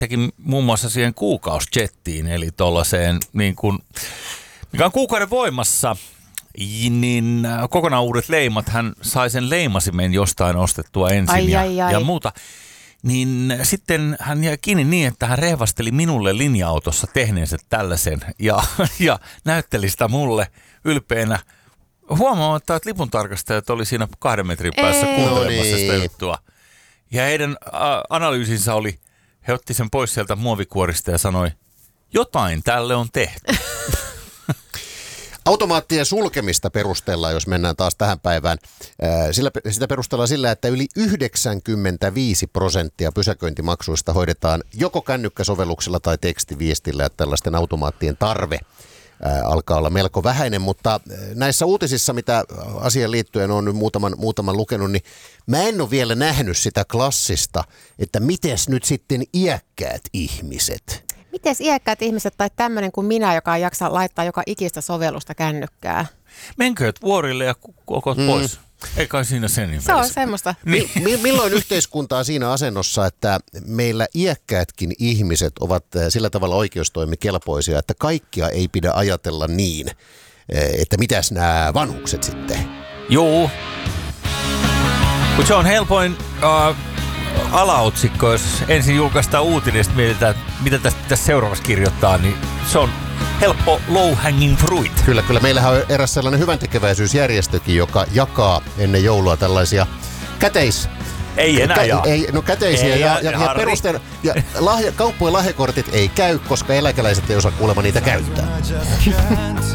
teki muun muassa siihen kuukausjettiin, eli tuollaiseen niin kuin, mikä on kuukauden voimassa, niin kokonaan uudet leimat. Hän sai sen leimasimen jostain ostettua ensin ja muuta. Niin sitten hän jäi kiinni niin, että hän rehvasteli minulle linja-autossa tehneensä tällaisen ja näytteli sitä mulle ylpeänä. Huomaamatta, että lipuntarkastajat oli siinä 2 metrin päässä kuuntelemassa sitä juttua. Ja heidän analyysinsä oli, he otti sen pois sieltä muovikuorista ja sanoi, jotain tälle on tehty. Automaattien sulkemista perustellaan, jos mennään taas tähän päivään. Sitä perustellaan sillä, että yli 95% pysäköintimaksuista hoidetaan joko kännykkäsovelluksella tai tekstiviestillä, että tällaisten automaattien tarve alkaa olla melko vähäinen, mutta näissä uutisissa, mitä asiaan liittyen on nyt muutaman lukenut, niin mä en ole vielä nähnyt sitä klassista, että mites nyt sitten iäkkäät ihmiset? Mites iäkkäät ihmiset tai tämmöinen kuin minä, joka ei jaksa laittaa joka ikistä sovellusta kännykkää? Menkööt vuorille ja olkoot pois. Ei kai siinä sen nimessä. Se on semmoista. Milloin yhteiskunta on siinä asennossa, että meillä iäkkäätkin ihmiset ovat sillä tavalla oikeustoimikelpoisia, että kaikkia ei pidä ajatella niin, että mitäs nämä vanhukset sitten? Joo. Mutta se on helpoin alaotsikko, jos ensin julkaistaan uutinen, mietitään, mitä tästä seuraavaksi kirjoittaa, niin se on helppo low hanging fruit. Kyllä. Meillähän on eräs sellainen hyväntekeväisyysjärjestökin, joka jakaa ennen joulua tällaisia Ei enää käteisiä ja kauppojen lahjakortit ei käy, koska eläkeläiset ei osaa kuulemma niitä käyttää.